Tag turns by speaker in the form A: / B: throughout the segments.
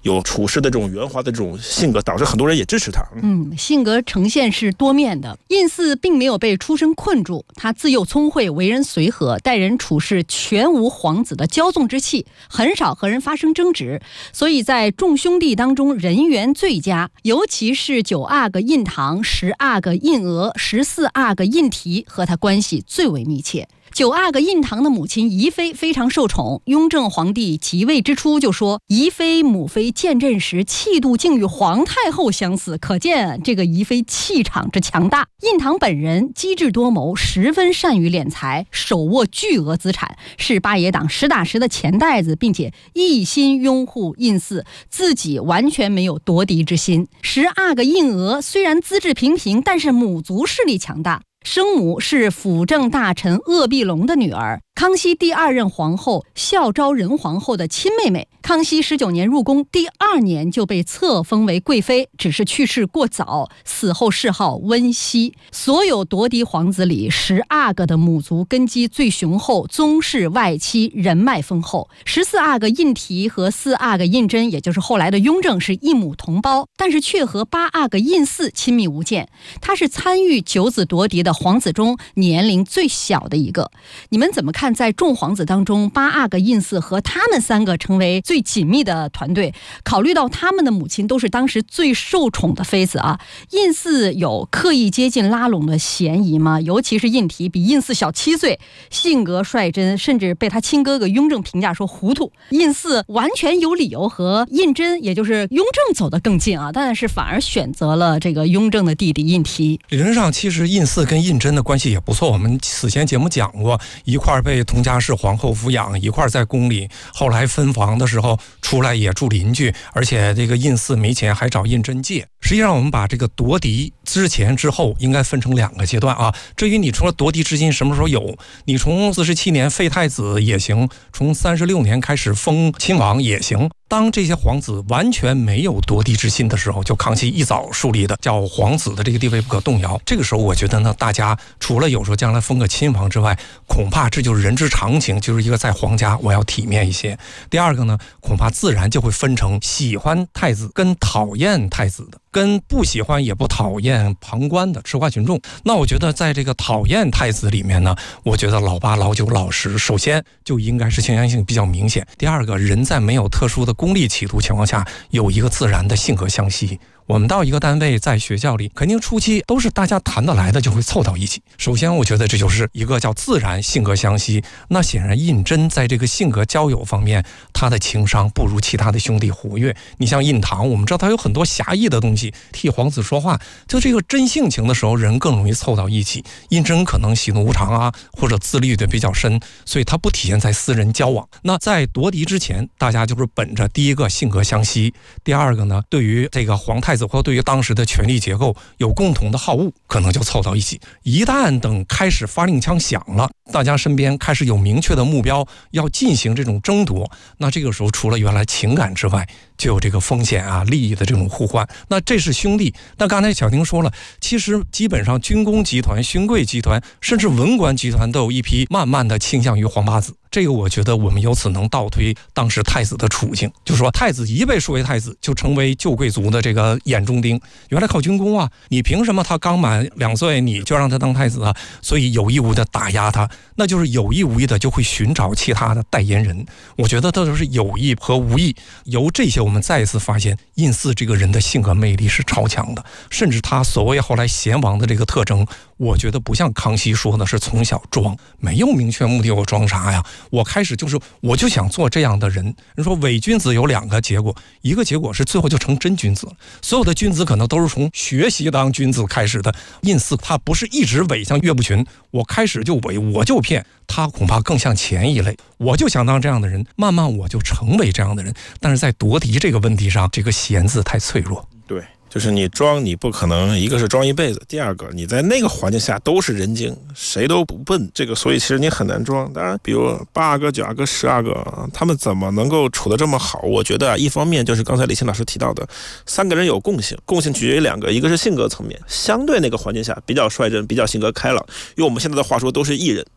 A: 有处事的这种圆滑的这种性格，导致很多人也支持他。
B: 性格呈现是多面的。胤祀并没有被出身困住，他自幼聪慧，为人随和，待人处事全无皇子的骄纵之气，很少和人发生争执，所以在众兄弟当中人缘最佳。尤其是9阿哥胤堂、10阿哥胤额、14阿哥胤禔和他关系最为密切。9阿哥胤堂的母亲宜妃非常受宠，雍正皇帝即位之初就说，宜妃母妃见朕时气度竟与皇太后相似，可见这个宜妃气场之强大。胤堂本人机智多谋，十分善于敛财，手握巨额资产，是八爷党实打实的钱袋子，并且一心拥护胤祀，自己完全没有夺嫡之心。10阿哥胤额虽然资质平平，但是母族势力强大，生母是辅政大臣鄂必龙的女儿，康熙第2任皇后孝昭仁皇后的亲妹妹。康熙19年入宫，第2年就被册封为贵妃，只是去世过早，死后谥号温熙。所有夺嫡皇子里，10阿哥的母族根基最雄厚，宗室外戚人脉丰厚。14阿哥胤禔和4阿哥胤禛，也就是后来的雍正，是一母同胞，但是却和8阿哥胤祀亲密无间。他是参与9子夺嫡的皇子中年龄最小的一个。你们怎么看，在众皇子当中，8阿哥胤祀和他们3个成为最紧密的团队？考虑到他们的母亲都是当时最受宠的妃子啊，胤祀有刻意接近拉拢的嫌疑吗？尤其是胤禔比胤祀小7岁，性格率真，甚至被他亲哥哥雍正评价说糊涂。胤祀完全有理由和胤禛，也就是雍正走得更近啊，但是反而选择了这个雍正的弟弟胤禔。
C: 理论上其实胤祀跟胤禛的关系也不错，我们此前节目讲过，一块被佟佳氏皇后抚养，一块在宫里，后来分房的时候出来也住邻居，而且这个胤祀没钱还找胤禛借。实际上我们把这个夺嫡之前之后应该分成2个阶段啊。至于你说夺嫡之心什么时候有，你从47年废太子也行，从36年开始封亲王也行。当这些皇子完全没有夺嫡之心的时候，就康熙一早树立的叫皇子的这个地位不可动摇。这个时候我觉得呢，大家除了有时候将来封个亲王之外，恐怕这就是人之常情，就是一个在皇家我要体面一些。第二个呢，恐怕自然就会分成喜欢太子跟讨厌太子的，跟不喜欢也不讨厌旁观的吃瓜群众。那我觉得在这个讨厌太子里面呢，我觉得老8、老9、老10首先就应该是倾向性比较明显。第二个，人在没有特殊的功利企图情况下，有一个自然的性格相吸。我们到一个单位，在学校里，肯定初期都是大家谈得来的，就会凑到一起。首先我觉得这就是一个叫自然性格相吸。那显然胤禛在这个性格交友方面，他的情商不如其他的兄弟活跃。你像胤堂，我们知道他有很多侠义的东西，替皇子说话，就这个真性情的时候，人更容易凑到一起。胤禛可能喜怒无常啊，或者自律的比较深，所以他不体现在私人交往。那在夺嫡之前，大家就是本着第一个性格相吸，第二个呢，对于这个皇太子或对于当时的权力结构有共同的好恶，可能就凑到一起。一旦等开始发令枪响了，大家身边开始有明确的目标要进行这种争夺，那这个时候除了原来情感之外，就有这个风险啊、利益的这种互换。那这是兄弟。那刚才小婷说了，其实基本上军工集团、勋贵集团，甚至文官集团都有一批慢慢的倾向于皇八子。这个我觉得我们由此能倒推当时太子的处境，就是说太子一被树为太子，就成为旧贵族的这个眼中钉。原来靠军功啊，你凭什么他刚满2岁你就让他当太子啊？所以有意无意的打压他，那就是有意无意的就会寻找其他的代言人。我觉得这都是有意和无意。由这些我们再一次发现，胤祀这个人的性格魅力是超强的，甚至他所谓后来贤王的这个特征，我觉得不像康熙说的是从小装，没有明确目的，我装啥呀？我开始我就想做这样的人。人说伪君子有2个结果，一个结果是最后就成真君子了。所有的君子可能都是从学习当君子开始的，胤祀他不是一直伪像岳不群，我开始就伪，我就骗，他恐怕更像前一类，我就想当这样的人，慢慢我就成为这样的人。但是在夺嫡这个问题上，这个贤字太脆弱。
A: 对，就是你装，你不可能一个是装一辈子，第二个你在那个环境下都是人精，谁都不笨，这个所以其实你很难装。当然比如8阿哥、9阿哥、10阿哥，他们怎么能够处得这么好？我觉得一方面就是刚才李欣老师提到的3个人有共性，共性取决于2个，一个是性格层面，相对那个环境下比较率真，比较性格开朗，用我们现在的话说都是艺人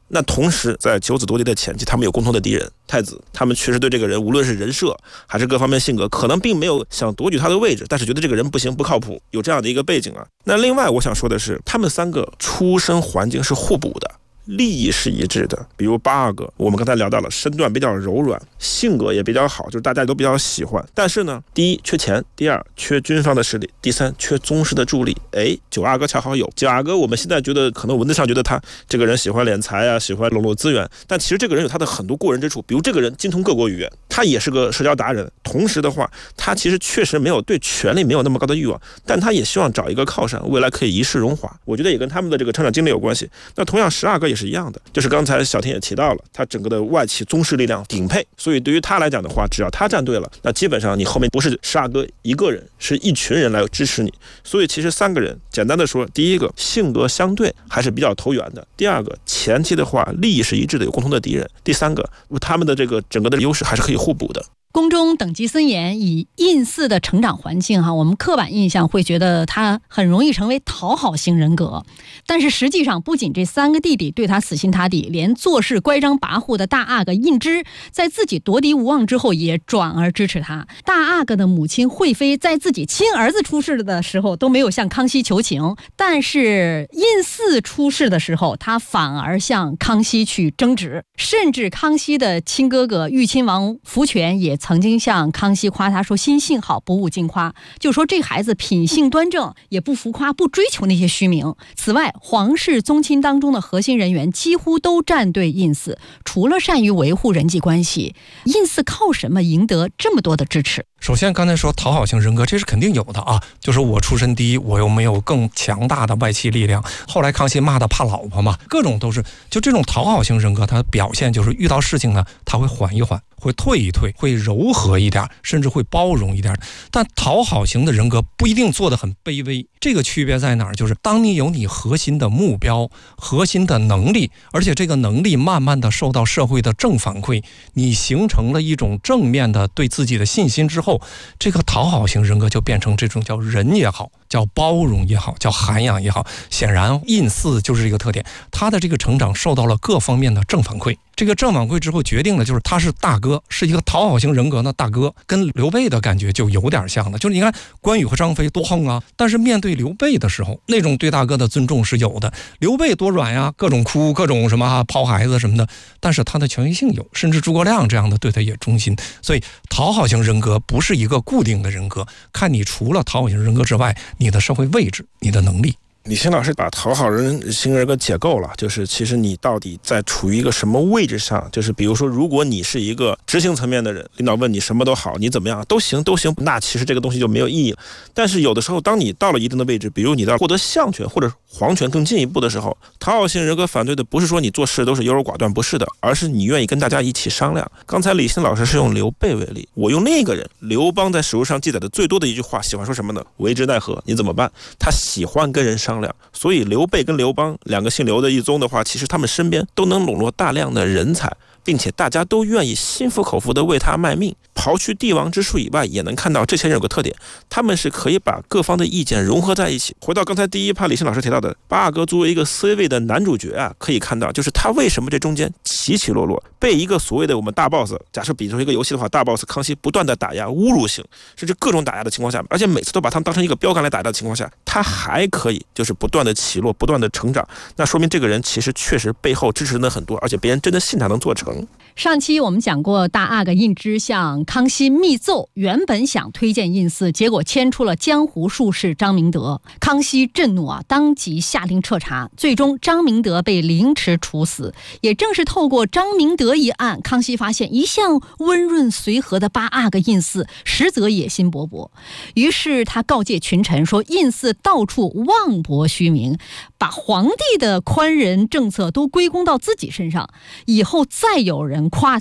A: 那同时在九子夺嫡的前期，他们有共同的敌人太子，他们确实对这个人无论是人设还是各方面性格，可能并没有想夺取他的位置，但是觉得这个人不行不靠谱，有这样的一个背景啊。那另外我想说的是，他们三个出身环境是互补的，利益是一致的。比如八阿哥，我们刚才聊到了身段比较柔软，性格也比较好，就是大家都比较喜欢。但是呢，第一缺钱，第二缺军方的势力，第三缺宗室的助力。九阿哥恰好有。九阿哥我们现在觉得可能文字上觉得他这个人喜欢敛财啊，喜欢笼络资源，但其实这个人有他的很多过人之处。比如这个人精通各国语言，他也是个社交达人。同时的话，他其实确实没有对权力没有那么高的欲望，但他也希望找一个靠山，未来可以一世荣华。我觉得也跟他们的这个成长经历有关系。那同样十阿哥也是一样的，就是刚才小天也提到了，他整个的外戚宗室力量顶配，所以对于他来讲的话，只要他站队了，那基本上你后面不是十阿哥一个人，是一群人来支持你。所以其实三个人简单的说，第一个性格相对还是比较投缘的，第二个前期的话利益是一致的，有共同的敌人，第三个他们的这个整个的优势还是可以互补的。
B: 宫中等级森严，以胤祀的成长环境我们刻板印象会觉得他很容易成为讨好型人格，但是实际上不仅这三个弟弟对他死心塌地，连做事乖张跋扈的大阿哥胤芝在自己夺嫡无望之后也转而支持他。大阿哥的母亲惠妃在自己亲儿子出事的时候都没有向康熙求情，但是胤祀出事的时候他反而向康熙去争执，甚至康熙的亲哥哥裕亲王福全也曾经向康熙夸他说心性好不务尽夸，就说这孩子品性端正，也不浮夸，不追求那些虚名。此外，皇室宗亲当中的核心人员几乎都站队胤祀，除了善于维护人际关系，胤祀靠什么赢得这么多的支持？
C: 首先刚才说讨好型人格，这是肯定有的啊，就是我出身低，我又没有更强大的外戚力量。后来康熙骂他怕老婆嘛，各种都是，就这种讨好型人格，他表现就是遇到事情呢，他会缓一缓，会退一退，会柔和一点，甚至会包容一点。但讨好型的人格不一定做得很卑微，这个区别在哪儿？就是当你有你核心的目标、核心的能力，而且这个能力慢慢的受到社会的正反馈，你形成了一种正面的对自己的信心之后，这个讨好型人格就变成这种叫仁也好，叫包容也好，叫涵养也好。显然胤祀就是这个特点，他的这个成长受到了各方面的正反馈，这个正反馈之后决定了就是他是大哥，是一个讨好型人格的大哥，跟刘备的感觉就有点像了。就是你看关羽和张飞多横啊，但是面对刘备的时候，那种对大哥的尊重是有的。刘备多软呀，各种哭，各种什么抛孩子什么的，但是他的权威性有，甚至诸葛亮这样的对他也忠心。所以讨好型人格不是一个固定的人格，看你除了讨好型人格之外，你的社会位置，你的能力。
A: 李欣老师把讨好型人格解构了，就是其实你到底在处于一个什么位置上，就是比如说如果你是一个执行层面的人，领导问你什么都好，你怎么样都行，那其实这个东西就没有意义了。但是有的时候当你到了一定的位置，比如你到获得相权或者皇权更进一步的时候，讨好型人格反对的不是说你做事都是优柔寡断，不是的，而是你愿意跟大家一起商量。刚才李欣老师是用刘备为例，我用另一个人刘邦，在史书上记载的最多的一句话喜欢说什么呢？为之奈何，你怎么办？他喜欢跟人商量。所以刘备跟刘邦两个姓刘的一宗的话，其实他们身边都能笼络大量的人才，并且大家都愿意心服口服的为他卖命。刨去帝王之术以外，也能看到这些人有个特点，他们是可以把各方的意见融合在一起。回到刚才第一趴李欣老师提到的八阿哥作为一个 C 位的男主角啊，可以看到就是他为什么这中间起起落落，被一个所谓的我们大 boss， 假设比作一个游戏的话，大 boss 康熙不断的打压、侮辱性，甚至各种打压的情况下，而且每次都把他们当成一个标杆来打压的情况下，他还可以就是不断的起落、不断的成长，那说明这个人其实确实背后支持的很多，而且别人真的信他能做成。
B: 上期我们讲过，大阿哥胤芝向康熙密奏，原本想推荐胤祀，结果牵出了江湖术士张明德。康熙震怒当即下令彻查，最终张明德被凌迟处死。也正是透过张明德一案，康熙发现一向温润随和的八阿哥胤祀实则野心勃勃，于是他告诫群臣说，胤祀到处妄博虚名，把皇帝的宽仁政策都归功到自己身上，以后再有人夸他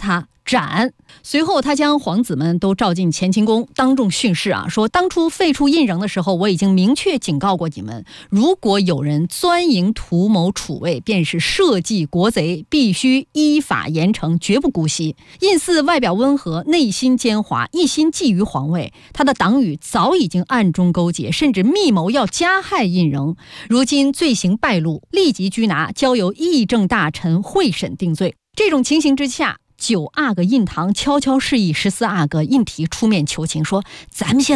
B: 斩。随后他将皇子们都召进乾清宫，当众训示说当初废除胤禛的时候，我已经明确警告过你们，如果有人钻营图谋储位，便是社稷国贼，必须依法严惩，绝不姑息。胤祀外表温和，内心奸猾，一心觊觎皇位，他的党羽早已经暗中勾结，甚至密谋要加害胤禛。如今罪行败露，立即拘拿，交由议政大臣会审定罪。这种情形之下，9阿哥胤堂悄悄示意14阿哥胤禔出面求情，说咱们现